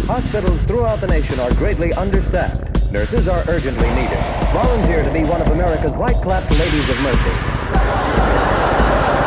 Hospitals throughout the nation are greatly understaffed. Nurses are urgently needed. Volunteer to be one of America's white-clapped ladies of mercy.